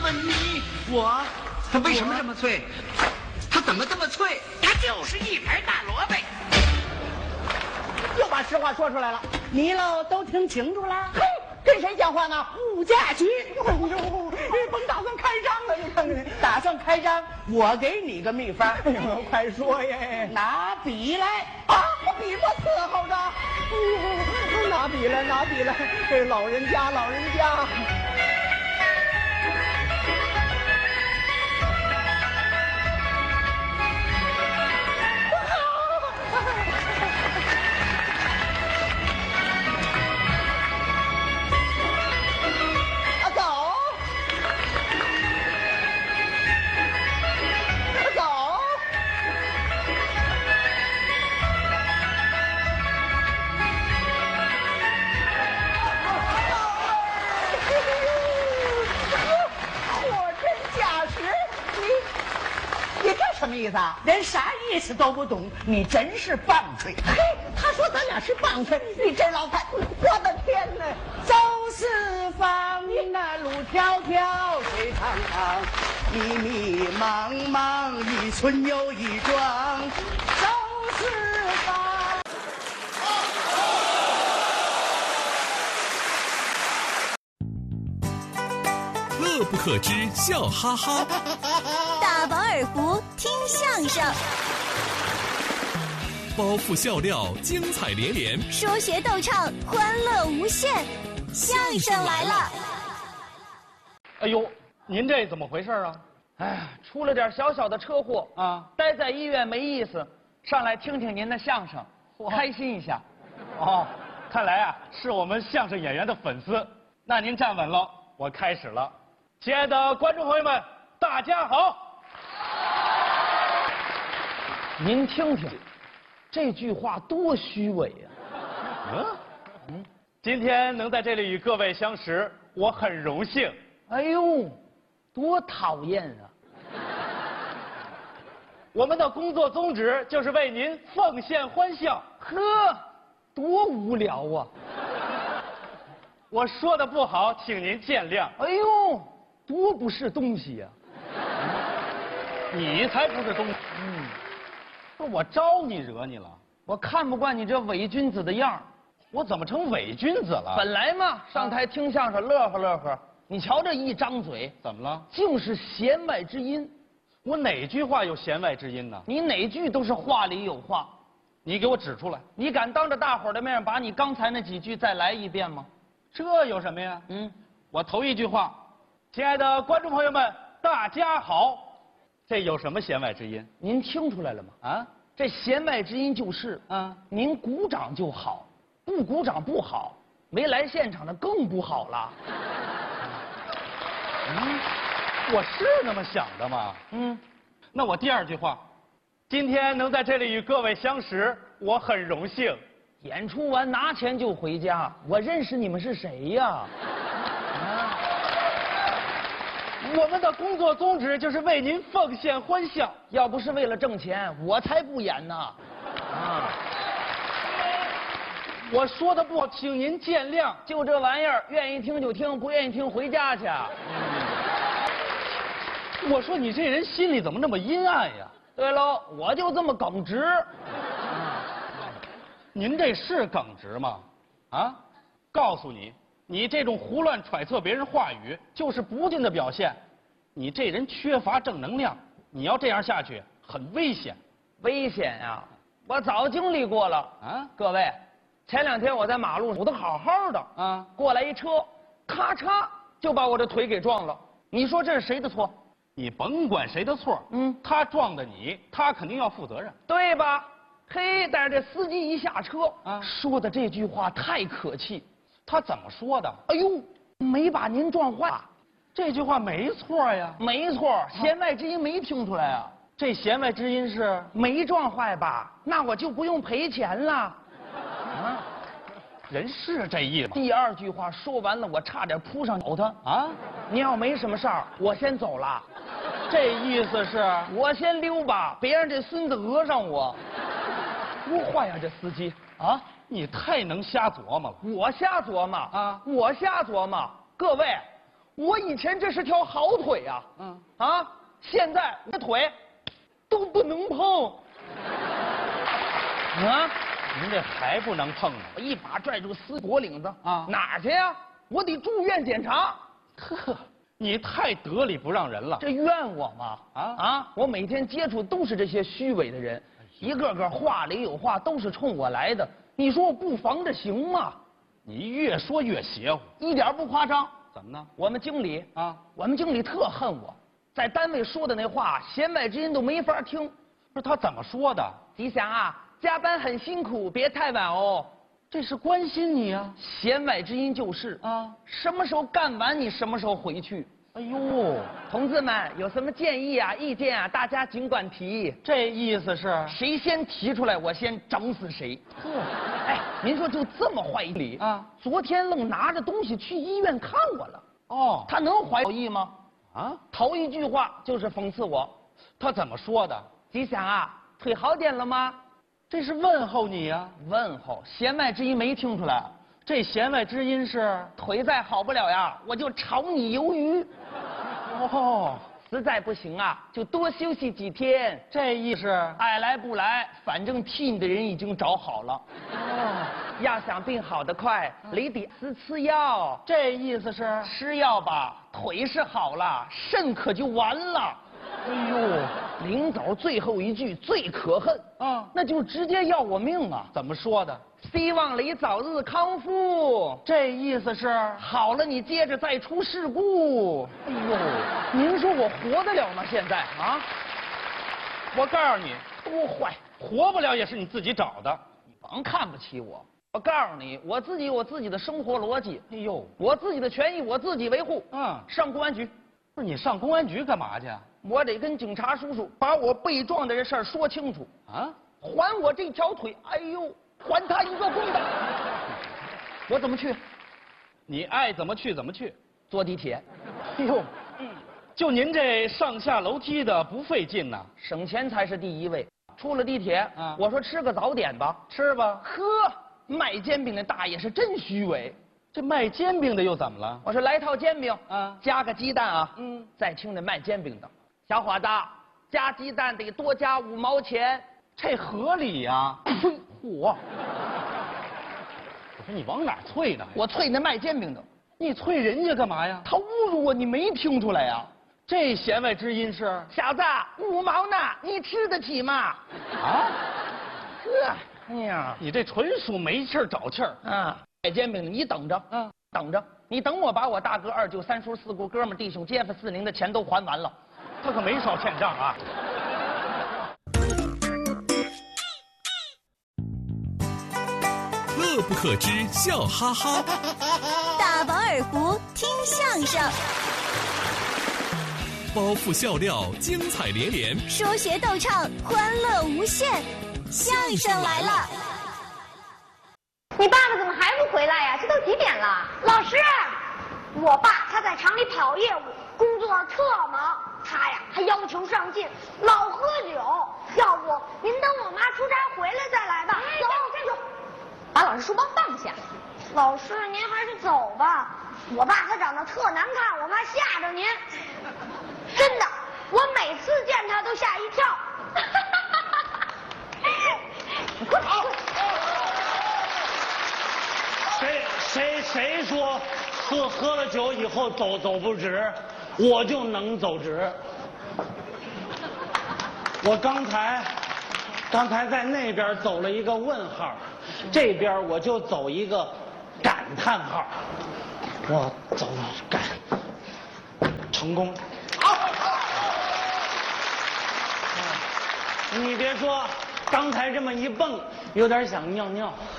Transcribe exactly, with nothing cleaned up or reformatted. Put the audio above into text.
么你我， 它为什么这么脆？它怎么这么脆？ 它就是一盘大萝卜。 又把实话说出来了，你喽都听清楚了？嘿，跟谁讲话呢？物价局。哎呦，甭打算开张了，你看看，打算开张，我给你个秘方。哎呦，快说耶！拿笔来啊！我笔墨伺候着。嗯，拿笔来，拿笔来。这老人家，老人家。什么意思啊？连啥意思都不懂，你真是棒槌！嘿，他说咱俩是棒槌，你这老太，我的天哪！走四方，那路迢迢，水长长，迷迷茫茫，一村又一庄，走四方。 乐不可支，笑哈哈。 大饱耳福，听相声， 包袱笑料，精彩连连， 说学逗唱，欢乐无限。相声来了！ 哎呦，您这怎么回事啊？哎，出了点小小的车祸啊，待在医院没意思，上来听听您的相声，开心一下。 哦，看来啊是我们相声演员的粉丝。那您站稳了，我开始了。亲爱的观众朋友们，大家好。 您听听，这句话多虚伪呀！ 嗯嗯，今天能在这里与各位相识，我很荣幸。 哎呦，多讨厌啊！ 我们的工作宗旨就是为您奉献欢笑。 呵，多无聊啊！ 我说的不好，请您见谅。 哎呦，多不是东西呀！ 你才不是东西。嗯。不是我招你惹你了？ 我看不惯你这伪君子的样儿。 我怎么成伪君子了？ 本来嘛，上台听相声乐呵乐呵，你瞧这一张嘴， 怎么了？ 尽是弦外之音。 我哪句话有弦外之音呢？ 你哪句都是话里有话。 你给我指出来。 你敢当着大伙儿的面把你刚才那几句再来一遍吗？ 这有什么呀？ 嗯， 我头一句话，亲爱的观众朋友们，大家好。这有什么弦外之音？ 您听出来了吗？啊，这弦外之音就是啊，您鼓掌就好，不鼓掌不好，没来现场的更不好了。 嗯，我是那么想的吗？ 嗯， 那我第二句话，今天能在这里与各位相识，我很荣幸。 演出完拿钱就回家，我认识你们是谁呀？啊。 我们的工作宗旨就是为您奉献欢笑， 要不是为了挣钱，我才不演呢。啊！ 我说的不好，请您见谅。 就这玩意儿，愿意听就听，不愿意听回家去。 嗯、我说你这人心里怎么那么阴暗呀？ 对喽，我就这么耿直。啊、 您这是耿直吗？啊！告诉你。你这种胡乱揣测别人话语，就是不敬的表现。你这人缺乏正能量，你要这样下去，很危险。 危险呀！我早经历过了啊！各位，前两天我在马路走得好好的啊，过来一车，咔嚓就把我这腿给撞了。你说这是谁的错？ 你甭管谁的错，嗯，他撞的你，他肯定要负责任， 对吧？嘿，但是这司机一下车啊，说的这句话太可气。 他怎么说的？ 哎呦，没把您撞坏， 这句话没错呀。 没错，弦外之音没听出来啊。 这弦外之音是没撞坏吧？那我就不用赔钱了。啊， 人是这意思。 第二句话说完了，我差点扑上咬他啊！您要没什么事儿，我先走了。 这意思是我先溜吧，别让这孙子讹上我。多坏呀，这司机啊！ 你太能瞎琢磨了。 我瞎琢磨啊！我瞎琢磨。各位， 我以前这是条好腿呀、啊，嗯啊，现在这腿都不能碰。啊， 您这还不能碰呢？ 我一把拽住丝脖领子啊， 哪儿去呀、啊？我得住院检查。 呵，你太得理不让人了。 这怨我吗？啊啊！我每天接触都是这些虚伪的人，一个个话里有话，都是冲我来的。你说我不防着行吗？ 你越说越邪乎， 一点不夸张。 怎么呢？ 我们经理啊， 我们经理特恨我，在单位说的那话，弦外之音都没法听。 不是他怎么说的？ 吉祥啊，加班很辛苦，别太晚哦。 这是关心你啊。 弦外之音就是啊，什么时候干完你什么时候回去。 哎呦， 同志们有什么建议啊、意见啊，大家尽管提。 这意思是谁先提出来，我先整死谁。 呵， 哎，您说就这么坏理啊？昨天愣拿着东西去医院看我了。哦，他能怀好意吗？啊，头一句话就是讽刺我。 他怎么说的？ 吉祥啊，腿好点了吗？ 这是问候你呀、啊。 问候，弦外之音没听出来。 这弦外之音是腿再好不了呀，我就炒你鱿鱼。 哦， 实在不行啊，就多休息几天。 这意思爱来不来，反正替你的人已经找好了。哦，要想病好得快，你得吃吃药。 这意思是吃药吧，腿是好了，肾可就完了。哎呦，临走最后一句最可恨啊，那就直接要我命啊！ 怎么说的？ 希望你早日康复。 这意思是好了，你接着再出事故。哎呦，您说我活得了吗？现在啊， 我告诉你， 多坏， 活不了也是你自己找的。 你甭看不起我。我告诉你，我自己有我自己的生活逻辑。 哎呦， 我自己的权益我自己维护。嗯，上公安局。 不是你上公安局干嘛去？ 我得跟警察叔叔把我被撞的这事儿说清楚啊！还我这条腿，哎呦，还他一个公道！我怎么去？ 你爱怎么去怎么去。 坐地铁。 哎呦，嗯，就您这上下楼梯的不费劲呐， 省钱才是第一位。出了地铁，啊，我说吃个早点吧， 吃吧。 呵，卖煎饼的大爷是真虚伪。 这卖煎饼的又怎么了？ 我说来套煎饼， 啊， 加个鸡蛋啊。嗯，再听那卖煎饼的。小伙子，加鸡蛋得多加五毛钱， 这合理呀、啊！ 呸！我， 我说你往哪儿啐呢？ 我啐那卖煎饼的。 你啐人家干嘛呀？ 他侮辱我，你没听出来呀？ 这弦外之音是？ 小子，五毛呢，你吃得起吗？啊？呵，哎呀， 你这纯属没气儿找气儿啊！卖煎饼的，你等着，嗯，等着，你等我把我大哥、二舅、三叔、四姑、哥们、弟兄、街坊、四邻的钱都还完了。 他可没少欠账啊！ 乐不可支，笑哈哈。 大饱耳福，听相声。 包袱笑料，精彩连连。 说学逗唱，欢乐无限。相声来了！ 你爸爸怎么还不回来呀？这都几点了？老师，我爸他在厂里跑业务，工作特忙。他呀还要求上进，老喝酒。要不您等我妈出差回来再来吧。走，站住！把老师书包放下。老师，您还是走吧。我爸他长得特难看，我怕吓着您。真的，我每次见他都吓一跳。你快跑！ 谁谁谁说喝喝了酒以后走走不直？我就能走直。我刚才刚才在那边走了一个问号，这边我就走一个感叹号。我走感成功。好，你别说，刚才这么一蹦，有点想尿尿。